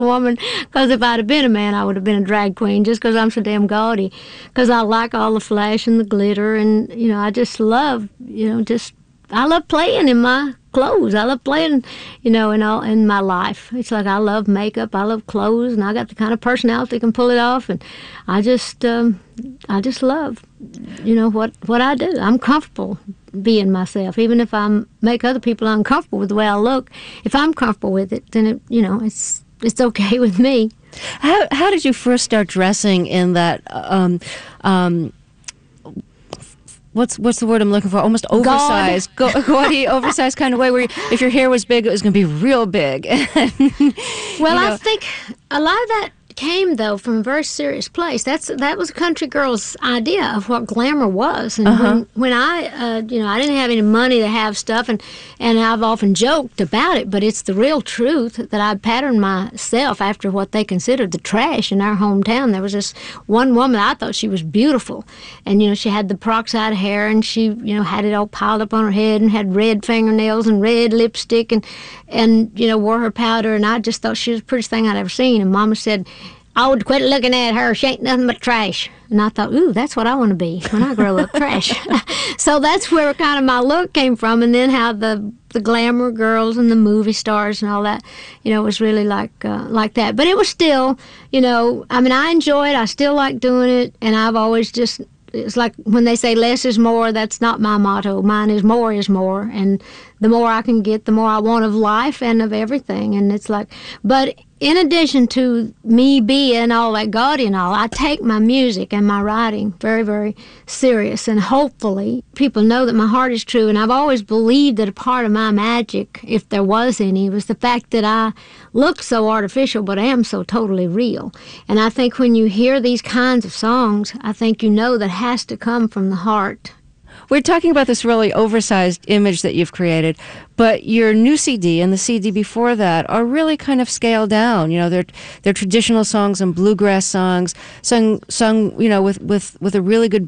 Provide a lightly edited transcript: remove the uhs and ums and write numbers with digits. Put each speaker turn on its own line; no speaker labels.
woman, because if I'd have been a man, I would have been a drag queen just because I'm so damn gaudy. Because I like all the flash and the glitter, and, I just love, I love playing in my clothes. I love playing, in my life. It's like I love makeup, I love clothes, and I got the kind of personality that can pull it off, and I just love, what I do. I'm comfortable being myself, even if I make other people uncomfortable with the way I look. If I'm comfortable with it, then it's okay with me.
How did you first start dressing in that? What's the word I'm looking for? Almost oversized, gaudy, oversized kind of way. Where if your hair was big, it was going to be real big.
Well, I think a lot of that came though from a very serious place. That was a country girl's idea of what glamour was. And when I I didn't have any money to have stuff, and I've often joked about it, but it's the real truth that I patterned myself after what they considered the trash in our hometown. There was this one woman, I thought she was beautiful, and she had the peroxide hair, and she had it all piled up on her head, and had red fingernails and red lipstick, and wore her powder, and I just thought she was the prettiest thing I'd ever seen. And Mama said, "I would quit looking at her. She ain't nothing but trash." And I thought, ooh, that's what I want to be when I grow up, trash. So that's where kind of my look came from. And then how the glamour girls and the movie stars and all that, was really like that. But it was still, I enjoy it. I still like doing it. And I've always just, it's like when they say less is more, that's not my motto. Mine is more is more. And the more I can get, the more I want of life and of everything. And it's like, but in addition to me being all that gaudy and all, I take my music and my writing very, very serious. And hopefully people know that my heart is true. And I've always believed that a part of my magic, if there was any, was the fact that I look so artificial, but I am so totally real. And I think when you hear these kinds of songs, I think that has to come from the heart.
We're talking about this really oversized image that you've created, but your new CD and the CD before that are really kind of scaled down. They're traditional songs and bluegrass songs sung with a really good